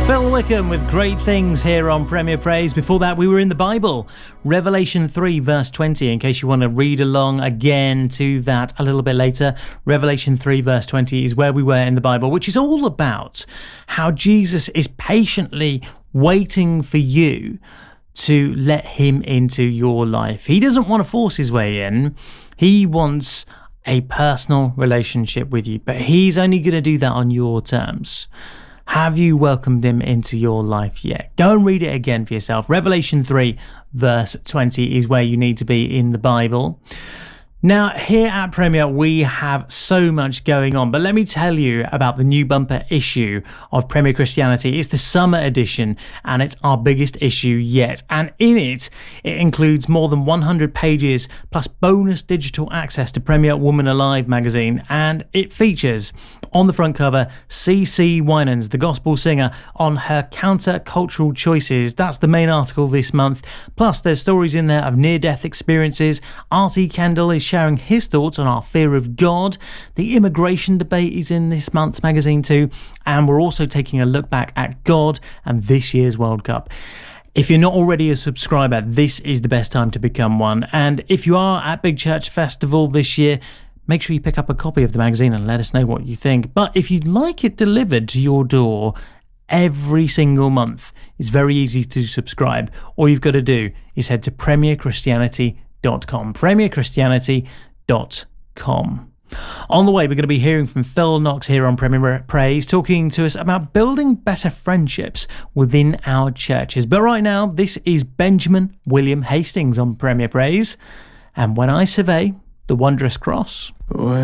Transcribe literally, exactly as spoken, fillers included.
Phil Wickham with Great Things here on Premier Praise. Before that, we were in the Bible, Revelation three, verse twenty, in case you want to read along again to that a little bit later. Revelation three, verse twenty is where we were in the Bible, which is all about how Jesus is patiently waiting for you to let him into your life. He doesn't want to force his way in. He wants a personal relationship with you, but he's only going to do that on your terms. Have you welcomed him into your life yet? Go and read it again for yourself. Revelation three, verse twenty is where you need to be in the Bible. Now, here at Premier, we have so much going on, but let me tell you about the new bumper issue of Premier Christianity. It's the summer edition, and it's our biggest issue yet. And in it, it includes more than one hundred pages, plus bonus digital access to Premier Woman Alive magazine, and it features, on the front cover, C C Winans, the gospel singer, on her counter-cultural choices. That's the main article this month. Plus, there's stories in there of near-death experiences. Artie Kendall is sharing his thoughts on our fear of God. The immigration debate is in this month's magazine too. And we're also taking a look back at God and this year's World Cup. If you're not already a subscriber, this is the best time to become one. And if you are at Big Church Festival this year, make sure you pick up a copy of the magazine and let us know what you think. But if you'd like it delivered to your door every single month, it's very easy to subscribe. All you've got to do is head to premier christianity dot com. premier christianity dot com. On the way, we're going to be hearing from Phil Knox here on Premier Praise, talking to us about building better friendships within our churches. But right now, this is Benjamin William Hastings on Premier Praise. And When I Survey the Wondrous Cross. When